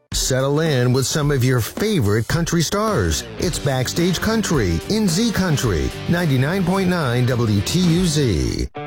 Settle in with some of your favorite country stars. It's Backstage Country in Z Country, 99.9 WTUZ.